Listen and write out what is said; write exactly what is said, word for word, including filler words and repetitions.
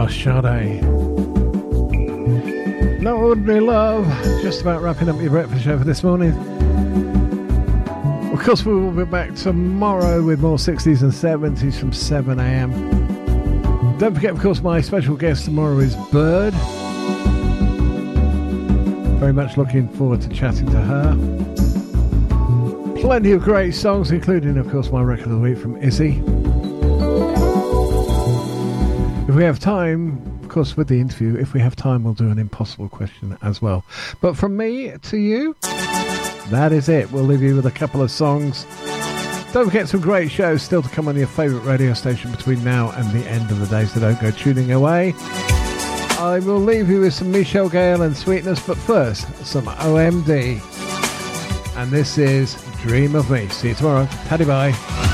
Josh Sade. No Ordinary Love. Just about wrapping up your breakfast show for this morning. Of course, we will be back tomorrow with more sixties and seventies from seven a.m. Don't forget, of course, my special guest tomorrow is Bird. Very much looking forward to chatting to her. Plenty of great songs, including, of course, my record of the week from Izzy. If we have time, of course, with the interview, if we have time, we'll do an impossible question as well. But from me to you, that is it. We'll leave you with a couple of songs. Don't forget some great shows still to come on your favourite radio station between now and the end of the day, so don't go tuning away. I will leave you with some Michelle Gale and Sweetness, but first, some O M D. And this is Dream of Me. See you tomorrow. Paddy bye.